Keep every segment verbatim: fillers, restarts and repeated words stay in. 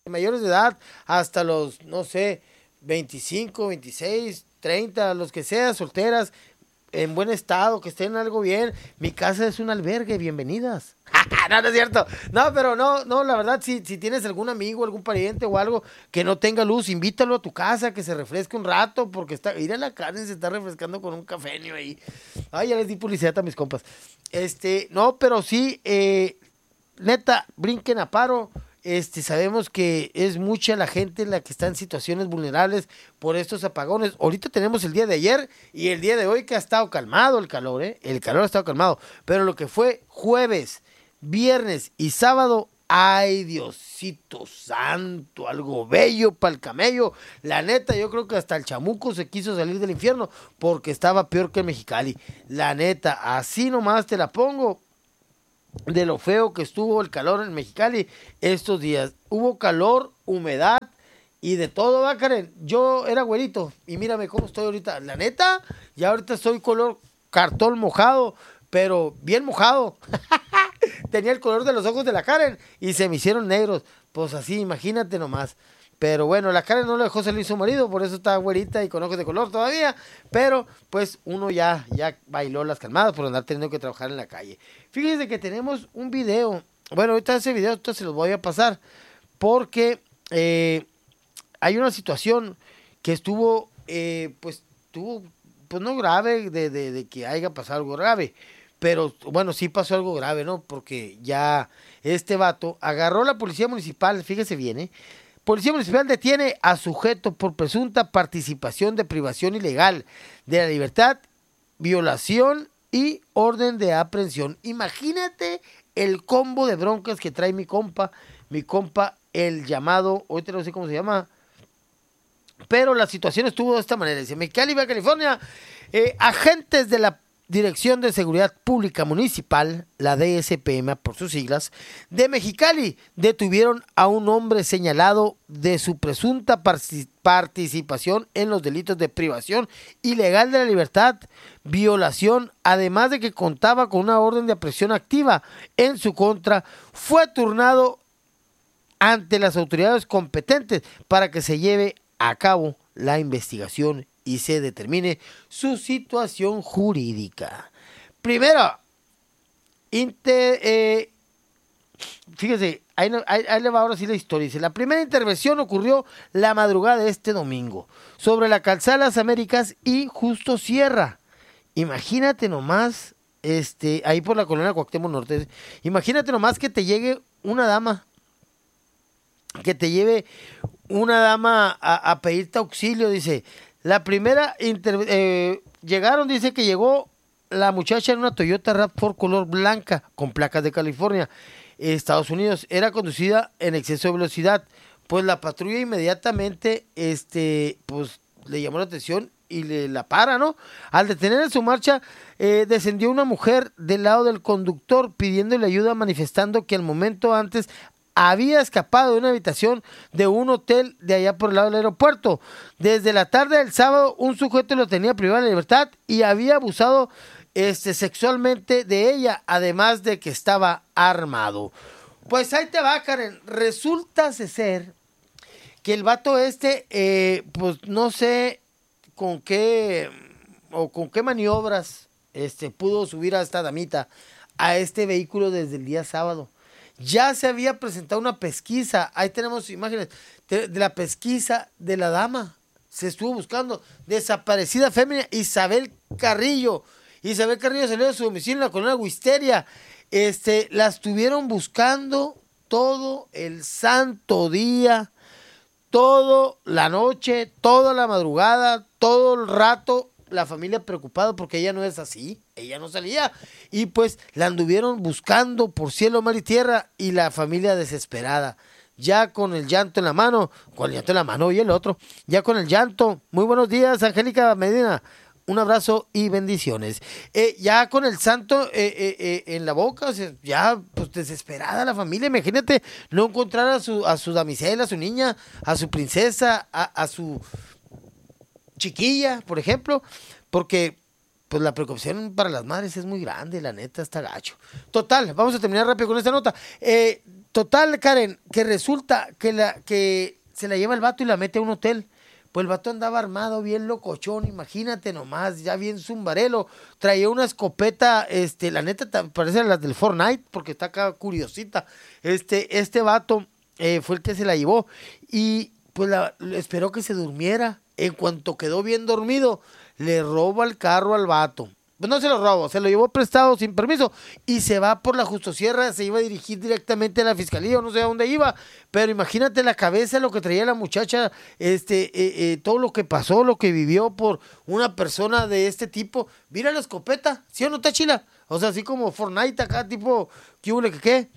mayores de edad hasta los, no sé, veinticinco, veintiséis, treinta, los que sean, solteras, en buen estado, que estén algo bien. Mi casa es un albergue, bienvenidas. No, no es cierto. No, pero no, no, la verdad, si, si tienes algún amigo, algún pariente o algo que no tenga luz, invítalo a tu casa, que se refresque un rato, porque está, ir a la carne se está refrescando con un cafenio ahí. Ay, ya les di publicidad a mis compas. Este, no, pero sí, eh, neta, brinquen a paro. Este, sabemos que es mucha la gente la que está en situaciones vulnerables por estos apagones. Ahorita tenemos el día de ayer y el día de hoy que ha estado calmado el calor, ¿eh? El calor ha estado calmado. Pero lo que fue jueves, viernes y sábado, ay, Diosito santo, algo bello para el camello. La neta, yo creo que hasta el chamuco se quiso salir del infierno porque estaba peor que el Mexicali. La neta, así nomás te la pongo. De lo feo que estuvo el calor en Mexicali estos días. Hubo calor, humedad y de todo, va, Karen. Yo era güerito y mírame cómo estoy ahorita. La neta, ya ahorita soy color cartón mojado, pero bien mojado. Tenía el color de los ojos de la Karen y se me hicieron negros. Pues así, imagínate nomás. Pero bueno, la Karen no le dejó salir su marido, por eso está güerita y con ojos de color todavía. Pero pues uno ya, ya bailó las calmadas por andar teniendo que trabajar en la calle. Fíjense que tenemos un video. Bueno, ahorita ese video ahorita se los voy a pasar. Porque eh, hay una situación que estuvo, eh, pues, estuvo, pues no grave de, de, de que haya pasado algo grave. Pero bueno, sí pasó algo grave, ¿no? Porque ya este vato agarró a la policía municipal, fíjese bien, ¿eh? Policía Municipal detiene a sujeto por presunta participación de privación ilegal de la libertad, violación y orden de aprehensión. Imagínate el combo de broncas que trae mi compa, mi compa, el llamado, ahorita no sé cómo se llama, pero la situación estuvo de esta manera. Dice, Mexicali, Baja California, eh, agentes de la Dirección de Seguridad Pública Municipal, la D S P M por sus siglas, de Mexicali, detuvieron a un hombre señalado de su presunta participación en los delitos de privación ilegal de la libertad, violación, además de que contaba con una orden de aprehensión activa en su contra. Fue turnado ante las autoridades competentes para que se lleve a cabo la investigación y se determine su situación jurídica. Primero, inter, eh, fíjese, ahí, ahí, ahí le va ahora sí la historia. Dice, la primera intervención ocurrió la madrugada de este domingo, sobre la calzada Las Américas y Justo Sierra. Imagínate nomás, este, ahí por la colonia Cuauhtémoc Norte, imagínate nomás que te llegue una dama, que te lleve una dama a, a pedirte auxilio, dice. La primera, inter- eh, llegaron, dice que llegó la muchacha en una Toyota RAV cuatro color blanca con placas de California, Estados Unidos. Era conducida en exceso de velocidad. Pues la patrulla inmediatamente, este, pues le llamó la atención y le la para, ¿no? Al detener en su marcha, eh, descendió una mujer del lado del conductor pidiéndole ayuda, manifestando que al momento antes había escapado de una habitación de un hotel de allá por el lado del aeropuerto. Desde la tarde del sábado, un sujeto lo tenía privado de libertad y había abusado este, sexualmente de ella, además de que estaba armado. Pues ahí te va, Karen. Resulta ser que el vato este, eh, pues no sé con qué o con qué maniobras este, pudo subir a esta damita a este vehículo desde el día sábado. Ya se había presentado una pesquisa, ahí tenemos imágenes de, de la pesquisa de la dama. Se estuvo buscando desaparecida fémina Isabel Carrillo. Isabel Carrillo salió de su domicilio en la colonia Wisteria. Este, la estuvieron buscando todo el santo día, toda la noche, toda la madrugada, todo el rato. La familia preocupada porque ella no es así, ella no salía, y pues la anduvieron buscando por cielo, mar y tierra, y la familia desesperada, ya con el llanto en la mano, con el llanto en la mano y el otro, ya con el llanto. Muy buenos días, Angélica Medina, un abrazo y bendiciones. Eh, ya con el santo eh, eh, eh, en la boca, o sea, ya pues desesperada la familia. Imagínate no encontrar a su, a su damisela, a su niña, a su princesa, a, a su chiquilla, por ejemplo, porque pues la preocupación para las madres es muy grande, la neta está gacho. Total, vamos a terminar rápido con esta nota. Eh, total, Karen, que resulta que, la, que se la lleva el vato y la mete a un hotel. Pues el vato andaba armado, bien locochón, imagínate nomás, ya bien zumbarelo. Traía una escopeta, este, la neta parece la del Fortnite, porque está acá curiosita. Este, este vato eh, fue el que se la llevó y pues la, esperó que se durmiera. En cuanto quedó bien dormido, le roba el carro al vato. Pues no se lo robó, se lo llevó prestado sin permiso y se va por la Justosierra, se iba a dirigir directamente a la fiscalía o no sé a dónde iba, pero imagínate la cabeza, lo que traía la muchacha, este, eh, eh, todo lo que pasó, lo que vivió por una persona de este tipo. Mira la escopeta, ¿sí o no está chila? O sea, así como Fortnite acá, tipo, ¿qué hubo, que qué?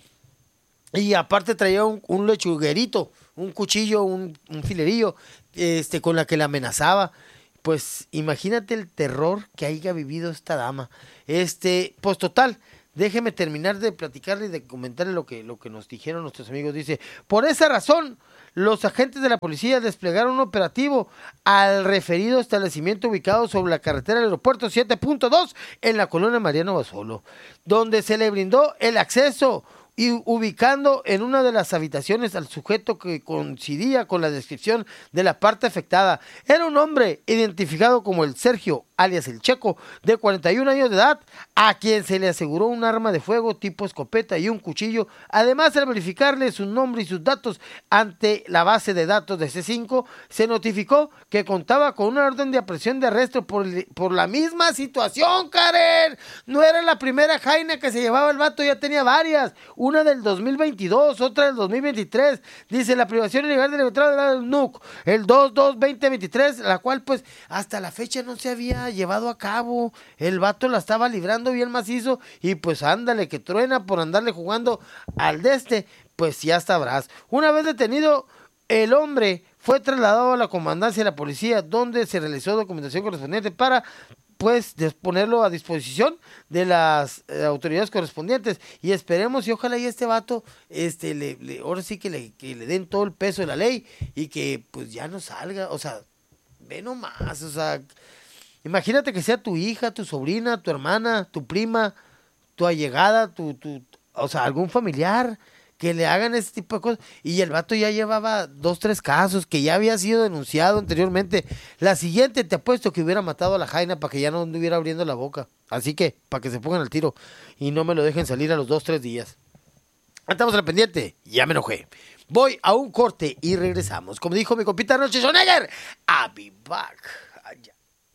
Y aparte traía un, un lechuguerito, un cuchillo, un, un filerillo, este, con la que la amenazaba. Pues imagínate el terror que haya vivido esta dama. Este, pues total, déjeme terminar de platicarle y de comentarle lo que, lo que nos dijeron nuestros amigos. Dice, por esa razón, los agentes de la policía desplegaron un operativo al referido establecimiento ubicado sobre la carretera del aeropuerto siete punto dos en la colonia Mariano Basolo, donde se le brindó el acceso y ubicando en una de las habitaciones al sujeto que coincidía con la descripción de la parte afectada. Era un hombre identificado como el Sergio, alias el Checo, de cuarenta y un años de edad, a quien se le aseguró un arma de fuego tipo escopeta y un cuchillo. Además, al verificarle su nombre y sus datos ante la base de datos de C cinco, se notificó que contaba con una orden de aprehensión de arresto por, por la misma situación, Karen. No era la primera jaina que se llevaba el vato, ya tenía varias. Una del dos mil veintidós, otra del dos mil veintitrés. Dice, la privación ilegal de libertad del N U C, el dos dos veinte veintitrés, la cual pues hasta la fecha no se había llevado a cabo. El vato la estaba librando bien macizo y pues ándale que truena por andarle jugando al de este, pues ya sabrás. Una vez detenido, el hombre fue trasladado a la comandancia de la policía, donde se realizó documentación correspondiente para pues ponerlo a disposición de las eh, autoridades correspondientes, y esperemos y ojalá y este vato este le, le ahora sí que le, que le den todo el peso de la ley y que pues ya no salga. O sea, ve nomás, o sea, imagínate que sea tu hija, tu sobrina, tu hermana, tu prima, tu allegada, tu, tu o sea, algún familiar que le hagan ese tipo de cosas, y el vato ya llevaba dos, tres casos, que ya había sido denunciado anteriormente. La siguiente te apuesto que hubiera matado a la jaina para que ya no anduviera abriendo la boca. Así que, para que se pongan al tiro y no me lo dejen salir a los dos, tres días. Estamos al pendiente, ya me enojé. Voy a un corte y regresamos. Como dijo mi compita Noche Schwarzenegger, I'll be back. Allá.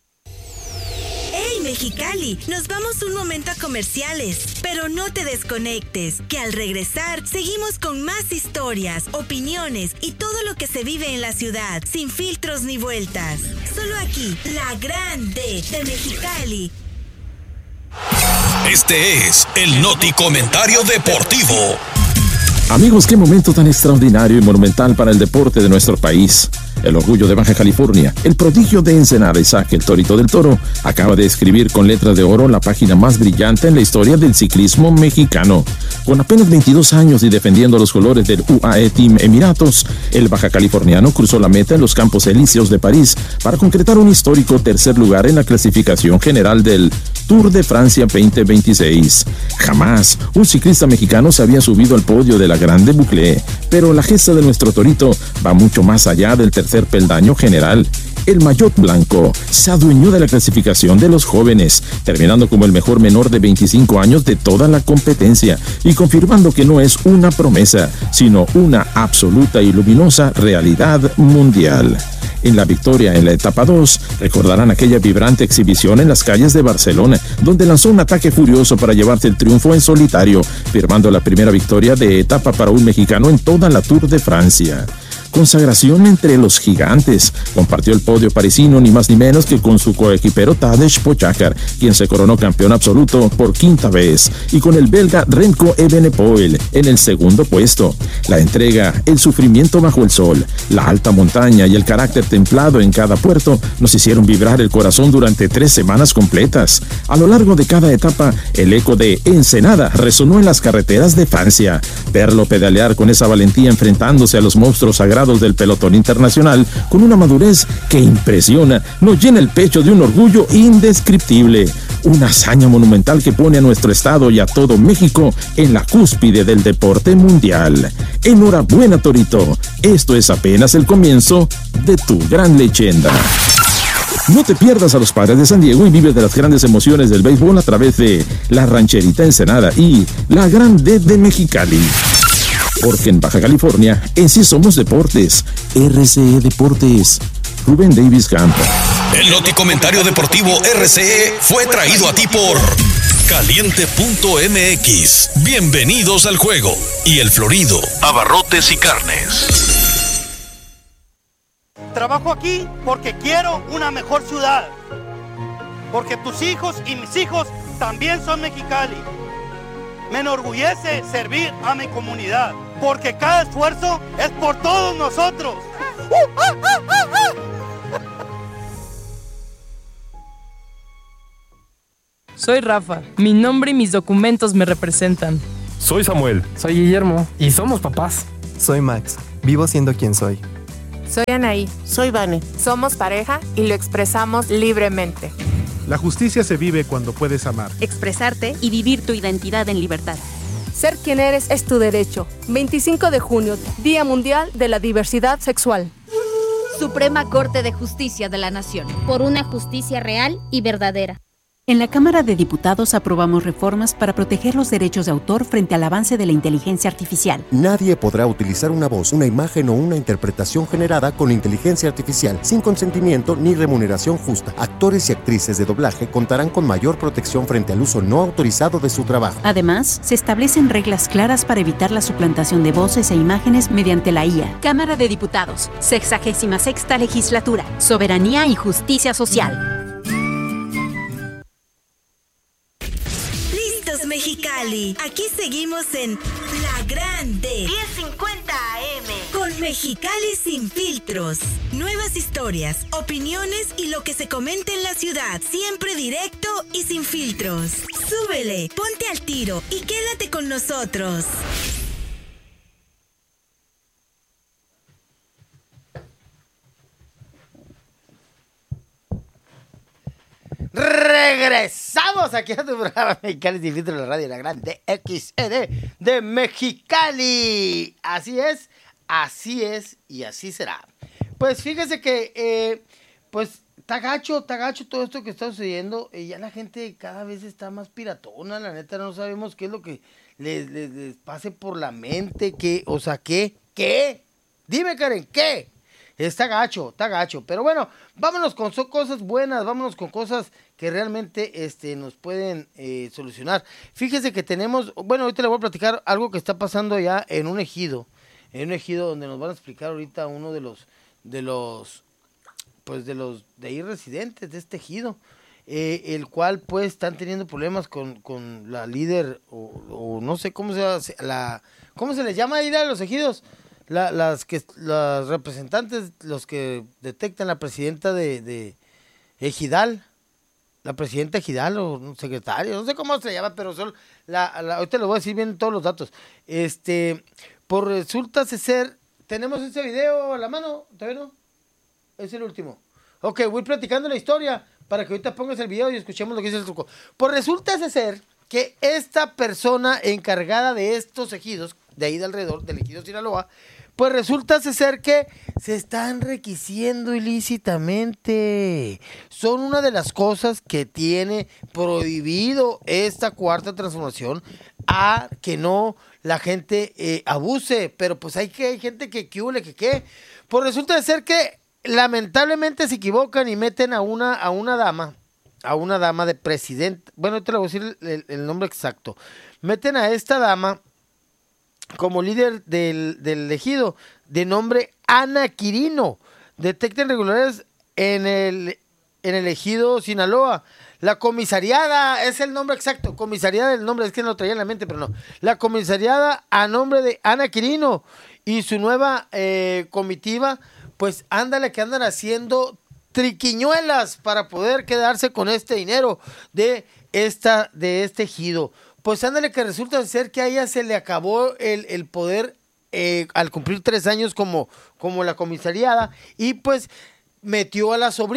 ¡Hey, Mexicali! Nos vamos un momento a comerciales, pero no te desconectes, que al regresar seguimos con más historias, opiniones y todo lo que se vive en la ciudad, sin filtros ni vueltas. Solo aquí, La Grande de Mexicali. Este es el Noti Comentario Deportivo. Amigos, qué momento tan extraordinario y monumental para el deporte de nuestro país. El orgullo de Baja California, el prodigio de Ensenada, Isaac el Torito del Toro, acaba de escribir con letras de oro la página más brillante en la historia del ciclismo mexicano. Con apenas veintidós años y defendiendo los colores del U A E Team Emiratos, el baja californiano cruzó la meta en los Campos Elíseos de París para concretar un histórico tercer lugar en la clasificación general del Tour de Francia veinte veintiséis. Jamás un ciclista mexicano se había subido al podio de la Grande Boucle, pero la gesta de nuestro Torito va mucho más allá del tercer peldaño general. El maillot blanco se adueñó de la clasificación de los jóvenes, terminando como el mejor menor de veinticinco años de toda la competencia y confirmando que no es una promesa, sino una absoluta y luminosa realidad mundial. En la victoria en la etapa dos, recordarán aquella vibrante exhibición en las calles de Barcelona, donde lanzó un ataque furioso para llevarse el triunfo en solitario, firmando la primera victoria de etapa para un mexicano en toda la Tour de Francia. Consagración entre los gigantes. Compartió el podio parisino ni más ni menos que con su coequipero Tadej Pogačar, quien se coronó campeón absoluto por quinta vez, y con el belga Remco Evenepoel en el segundo puesto. La entrega, el sufrimiento bajo el sol, la alta montaña y el carácter templado en cada puerto nos hicieron vibrar el corazón durante tres semanas completas. A lo largo de cada etapa, el eco de Ensenada resonó en las carreteras de Francia. Verlo pedalear con esa valentía enfrentándose a los monstruos sagrados del pelotón internacional con una madurez que impresiona, nos llena el pecho de un orgullo indescriptible. Una hazaña monumental que pone a nuestro estado y a todo México en la cúspide del deporte mundial. Enhorabuena, Torito. Esto es apenas el comienzo de tu gran leyenda. No te pierdas a los Padres de San Diego y vive de las grandes emociones del béisbol a través de La Rancherita Ensenada y La Grande de Mexicali. Porque en Baja California, en sí somos deportes. R C E Deportes. Rubén Davis Campo. El Noticomentario Deportivo R C E fue traído a ti por Caliente punto M X. Bienvenidos al juego. Y El Florido, abarrotes y carnes. Trabajo aquí porque quiero una mejor ciudad. Porque tus hijos y mis hijos también son Mexicali. Me enorgullece servir a mi comunidad. Porque cada esfuerzo es por todos nosotros. Soy Rafa. Mi nombre y mis documentos me representan. Soy Samuel. Soy Guillermo. Y somos papás. Soy Max. Vivo siendo quien soy. Soy Anaí. Soy Vane. Somos pareja y lo expresamos libremente. La justicia se vive cuando puedes amar, expresarte y vivir tu identidad en libertad. Ser quien eres es tu derecho. veinticinco de junio, Día Mundial de la Diversidad Sexual. Suprema Corte de Justicia de la Nación. Por una justicia real y verdadera. En la Cámara de Diputados aprobamos reformas para proteger los derechos de autor frente al avance de la inteligencia artificial. Nadie podrá utilizar una voz, una imagen o una interpretación generada con inteligencia artificial sin consentimiento ni remuneración justa. Actores y actrices de doblaje contarán con mayor protección frente al uso no autorizado de su trabajo. Además, se establecen reglas claras para evitar la suplantación de voces e imágenes mediante la I A. Cámara de Diputados, sexagésima sexta Legislatura, Soberanía y Justicia Social. Mexicali, aquí seguimos en La Grande diez cincuenta A M con Mexicali sin filtros. Nuevas historias, opiniones y lo que se comenta en la ciudad, siempre directo y sin filtros. Súbele, ponte al tiro y quédate con nosotros. Regresamos aquí a tu programa Mexicali sin filtro de la radio La Grande X E D de Mexicali. Así es, así es y así será. Pues fíjese que, eh, pues, está gacho, está gacho todo esto que está sucediendo. Y ya la gente cada vez está más piratona, la neta no sabemos qué es lo que les, les, les pase por la mente, qué, o sea, qué, qué. Dime, Karen, ¿qué? Está gacho, está gacho. Pero bueno, vámonos con so cosas buenas, vámonos con cosas que realmente este, nos pueden eh, solucionar. Fíjese que tenemos, bueno, ahorita le voy a platicar algo que está pasando ya en un ejido. En un ejido donde nos van a explicar ahorita uno de los, de los, pues de los de ahí residentes de este ejido. Eh, el cual pues están teniendo problemas con, con la líder, o, o no sé cómo se llama, la, ¿cómo se les llama ir a los ejidos? La, las que las representantes, los que detectan la presidenta de, de Ejidal, la presidenta Ejidal o un secretario, no sé cómo se llama, pero son la, la, ahorita les voy a decir bien todos los datos. Este, por resulta ser, tenemos ese video a la mano, ¿todavía no? Es el último. Ok, voy platicando la historia para que ahorita pongas el video y escuchemos lo que dice el truco. Por resulta ser que esta persona encargada de estos ejidos, de ahí de alrededor, del ejido Sinaloa, pues resulta ser que se están requisiendo ilícitamente. Son una de las cosas que tiene prohibido esta cuarta transformación, a que no la gente eh, abuse. Pero pues hay que hay gente que que que que. Pues resulta ser que lamentablemente se equivocan y meten a una a una dama, a una dama de presidente. Bueno, te lo voy a decir el, el nombre exacto. Meten a esta dama como líder del, del ejido, de nombre Ana Quirino. Detectan irregularidades en el, en el ejido Sinaloa. La comisariada, es el nombre exacto, comisariada el nombre, es que no lo traía en la mente, pero no. La comisariada a nombre de Ana Quirino y su nueva eh, comitiva, pues ándale que andan haciendo triquiñuelas para poder quedarse con este dinero de, esta, de este ejido. Pues ándale que resulta ser que a ella se le acabó el, el poder eh, al cumplir tres años como, como la comisariada y pues metió a la sobrina.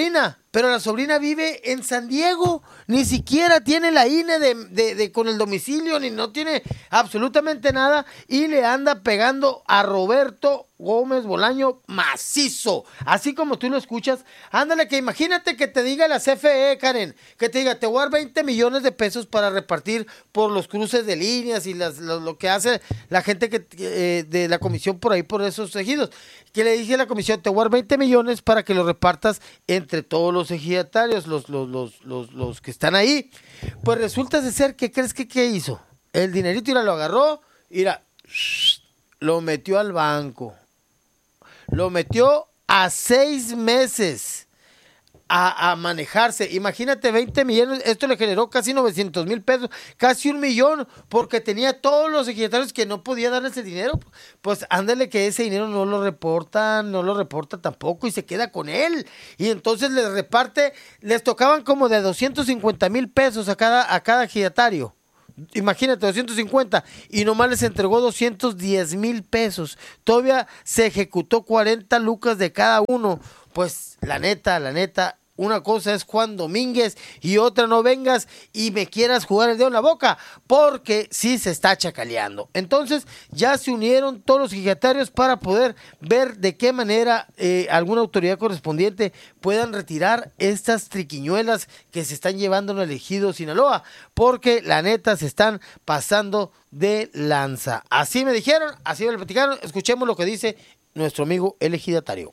pero la sobrina vive en San Diego, ni siquiera tiene la I N E de, de, de, con el domicilio, ni no tiene absolutamente nada, y le anda pegando a Roberto Gómez Bolaño macizo, así como tú lo escuchas. Ándale, que imagínate que te diga la C F E, Karen, que te diga, te voy a dar veinte millones de pesos para repartir por los cruces de líneas y las, lo, lo que hace la gente que eh, de la comisión por ahí, por esos ejidos, que le dije a la comisión, te voy a dar veinte millones para que lo repartas entre todos los ejidatarios, los, los, los, los, los que están ahí. Pues resulta de ser, ¿qué crees que qué hizo? El dinerito, mira, lo agarró, mira, lo metió al banco. Lo metió a seis meses a, a manejarse. Imagínate, veinte millones, esto le generó casi novecientos mil pesos, casi un millón, porque tenía todos los ejidatarios que no podía darles el dinero. Pues ándale que ese dinero no lo reportan, no lo reporta tampoco y se queda con él. Y entonces les reparte, les tocaban como de doscientos cincuenta mil pesos a cada, a cada ejidatario. Imagínate, doscientos cincuenta, y nomás les entregó doscientos diez mil pesos. Todavía se ejecutó cuarenta lucas de cada uno. Pues la neta, la neta, una cosa es Juan Domínguez y otra no vengas y me quieras jugar el dedo en la boca, porque sí se está chacaleando. Entonces ya se unieron todos los ejidatarios para poder ver de qué manera eh, alguna autoridad correspondiente puedan retirar estas triquiñuelas que se están llevando en el ejido Sinaloa, porque la neta se están pasando de lanza. Así me dijeron, así me lo platicaron. Escuchemos lo que dice nuestro amigo el ejidatario.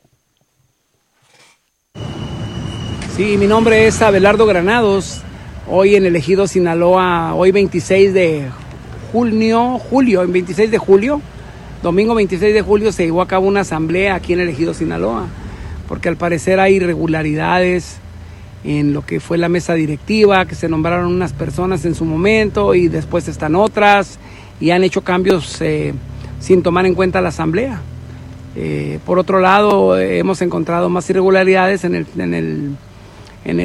Sí, mi nombre es Abelardo Granados, hoy en el ejido Sinaloa, hoy veintiséis de junio, julio, en veintiséis de julio, domingo veintiséis de julio se llevó a cabo una asamblea aquí en el ejido Sinaloa, porque al parecer hay irregularidades en lo que fue la mesa directiva, que se nombraron unas personas en su momento y después están otras, y han hecho cambios eh, sin tomar en cuenta la asamblea. Eh, por otro lado, eh, hemos encontrado más irregularidades en el... En el en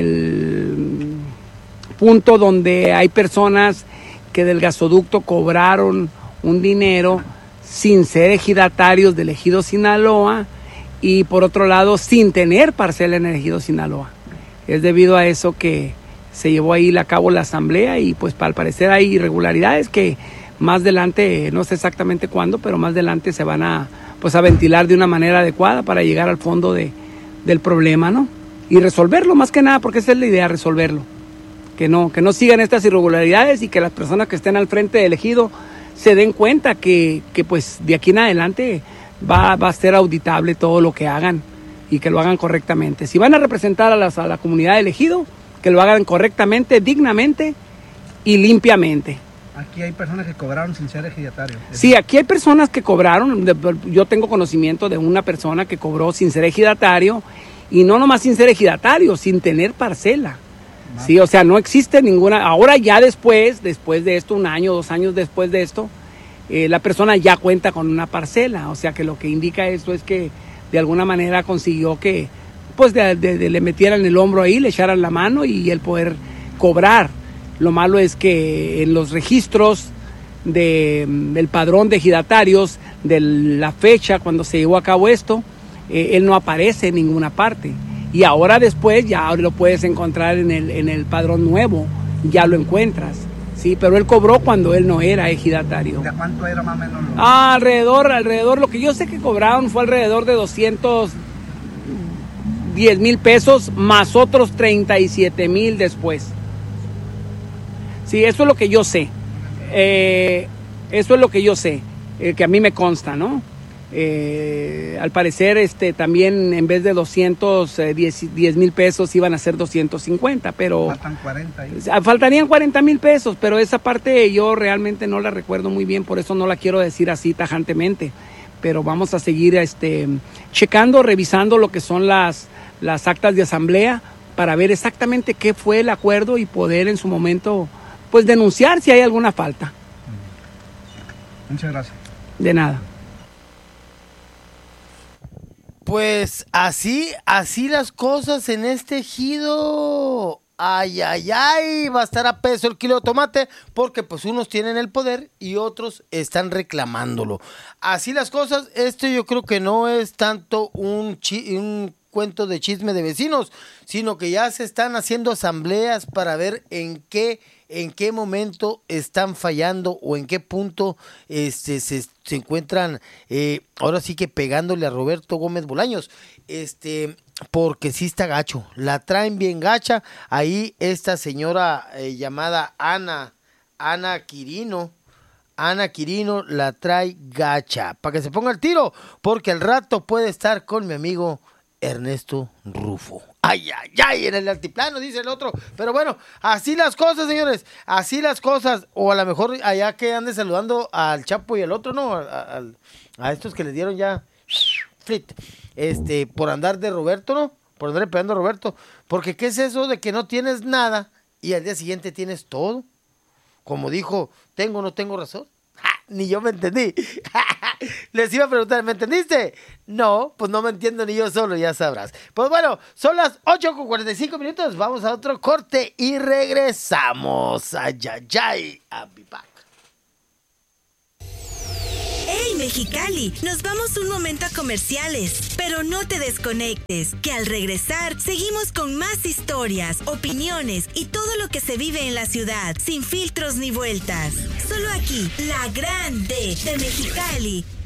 el punto donde hay personas que del gasoducto cobraron un dinero sin ser ejidatarios del ejido Sinaloa y por otro lado sin tener parcela en el ejido Sinaloa. Es debido a eso que se llevó ahí a cabo la asamblea y pues al parecer hay irregularidades que más adelante, no sé exactamente cuándo, pero más adelante se van a, pues, a ventilar de una manera adecuada para llegar al fondo de, del problema, ¿no? Y resolverlo más que nada, porque esa es la idea, resolverlo. Que no, que no sigan estas irregularidades y que las personas que estén al frente del ejido se den cuenta que, que pues de aquí en adelante va, va a ser auditable todo lo que hagan y que lo hagan correctamente. Si van a representar a, las, a la comunidad del ejido, que lo hagan correctamente, dignamente y limpiamente. Aquí hay personas que cobraron sin ser ejidatarios. Sí, aquí hay personas que cobraron. Yo tengo conocimiento de una persona que cobró sin ser ejidatario. Y no nomás sin ser ejidatario, sin tener parcela. Sí, o sea, no existe ninguna. Ahora ya después, después de esto, un año, dos años después de esto, eh, la persona ya cuenta con una parcela. O sea, que lo que indica esto es que de alguna manera consiguió que, pues, de, de, de, le metieran el hombro ahí, le echaran la mano y el poder cobrar. Lo malo es que en los registros de, del padrón de ejidatarios, de la fecha cuando se llevó a cabo esto, Eh, él no aparece en ninguna parte y ahora después ya lo puedes encontrar en el, en el padrón nuevo, ya lo encuentras, sí, pero él cobró cuando él no era ejidatario. ¿De cuánto era más o menos? Ah, alrededor, alrededor, lo que yo sé que cobraron fue alrededor de doscientos diez mil pesos más otros treinta y siete mil después. Sí, eso es lo que yo sé, eh, eso es lo que yo sé, eh, que a mí me consta, ¿no? Eh, al parecer este también en vez de doscientos diez mil pesos iban a ser doscientos cincuenta, pero faltan cuarenta ahí. Faltarían cuarenta mil pesos, pero esa parte yo realmente no la recuerdo muy bien, por eso no la quiero decir así tajantemente, pero vamos a seguir este checando, revisando lo que son las, las actas de asamblea para ver exactamente qué fue el acuerdo y poder en su momento pues denunciar si hay alguna falta. Muchas gracias. De nada. Pues así, así las cosas en este ejido. Ay, ay, ay, va a estar a peso el kilo de tomate porque pues unos tienen el poder y otros están reclamándolo. Así las cosas, esto yo creo que no es tanto un, chi, un cuento de chisme de vecinos, sino que ya se están haciendo asambleas para ver en qué, en qué momento están fallando o en qué punto este, se, se encuentran, eh, ahora sí que pegándole a Roberto Gómez Bolaños, este, porque sí está gacho, la traen bien gacha, ahí esta señora eh, llamada Ana, Ana Quirino, Ana Quirino la trae gacha, para que se ponga el tiro, porque al rato puede estar con mi amigo Ernesto Rufo. Ay, ay, ay, en el altiplano, dice el otro. Pero bueno, así las cosas, señores, así las cosas. O a lo mejor allá que ande saludando al Chapo y al otro, ¿no? A, a, a estos que les dieron ya flit, este, por andar de Roberto, ¿no? Por andar pegando a Roberto. Porque ¿qué es eso de que no tienes nada y al día siguiente tienes todo? Como dijo, ¿tengo o no tengo razón? ¡Ja! Ni yo me entendí. Les iba a preguntar, ¿me entendiste? No, pues no me entiendo ni yo solo, ya sabrás. Pues bueno, son las ocho con cuarenta y cinco minutos. Vamos a otro corte y regresamos. Ay, ay, ay. I'll be back. ¡Hey, Mexicali! Nos vamos un momento a comerciales, pero no te desconectes, que al regresar seguimos con más historias, opiniones y todo lo que se vive en la ciudad, sin filtros ni vueltas. Solo aquí, La Grande de Mexicali.